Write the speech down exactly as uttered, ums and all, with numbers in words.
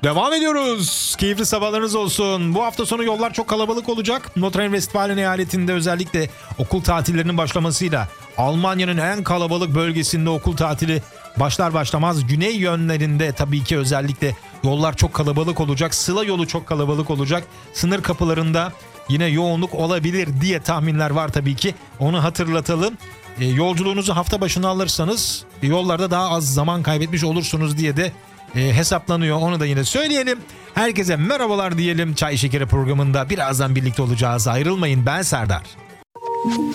Devam ediyoruz. Keyifli sabahlarınız olsun. Bu hafta sonu yollar çok kalabalık olacak. Nordrhein-Westfalen eyaletinde özellikle okul tatillerinin başlamasıyla Almanya'nın en kalabalık bölgesinde okul tatili başlar başlamaz güney yönlerinde tabii ki özellikle yollar çok kalabalık olacak. Sıla yolu çok kalabalık olacak. Sınır kapılarında yine yoğunluk olabilir diye tahminler var tabii ki. Onu hatırlatalım. E, yolculuğunuzu hafta başına alırsanız e, yollarda daha az zaman kaybetmiş olursunuz diye de e, hesaplanıyor. Onu da yine söyleyelim. Herkese merhabalar diyelim. Çay Şekeri programında birazdan birlikte olacağız. Ayrılmayın, ben Serdar.